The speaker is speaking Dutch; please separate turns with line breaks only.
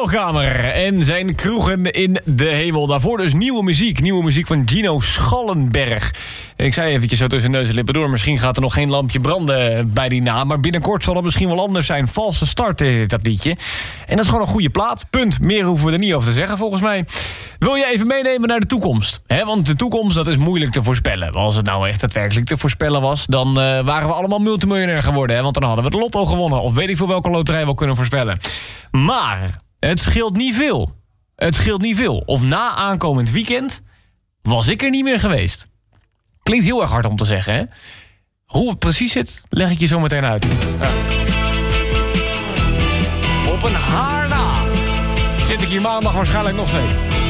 Hoogkamer en zijn kroegen in de hemel. Daarvoor dus nieuwe muziek van Gino Schallenberg. Ik zei eventjes zo tussen neus en lippen door, misschien gaat er nog geen lampje branden bij die naam, maar binnenkort zal het misschien wel anders zijn. Valse start, dat liedje. En dat is gewoon een goede plaat, punt. Meer hoeven we er niet over te zeggen, volgens mij. Wil je even meenemen naar de toekomst? Want de toekomst, dat is moeilijk te voorspellen. Als het nou echt daadwerkelijk te voorspellen was, dan waren we allemaal multimiljonair geworden. Want dan hadden we de lotto gewonnen. Of weet ik veel welke loterij we kunnen voorspellen. Maar het scheelt niet veel. Of na aankomend weekend was ik er niet meer geweest. Klinkt heel erg hard om te zeggen, hè? Hoe het precies zit, leg ik je zo meteen uit. Ja. Op een haar na zit ik hier maandag waarschijnlijk nog steeds.